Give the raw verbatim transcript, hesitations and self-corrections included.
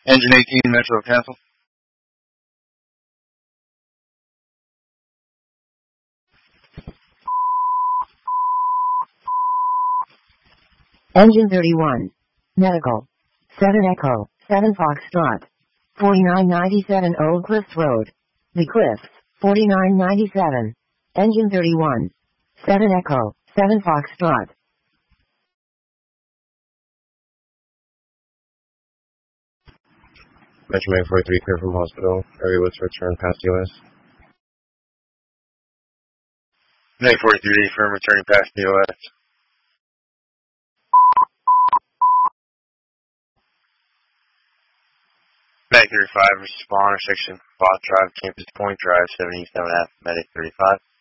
Engine eighteen, Metro Castle. Engine thirty-one. Medical. seven Echo, seven Foxtrot. forty-nine ninety-seven Old Cliffs Road. The Cliffs, forty-nine ninety-seven. Engine thirty-one. seven Echo, seven Foxtrot. Metro Mag forty-three, clear from hospital. Area was return past U S. Mag forty-three, firm returning past the U S. Mag thirty-five, responder section, Bot Drive, Campus Point Drive, seventy-seven F, Medic thirty-five.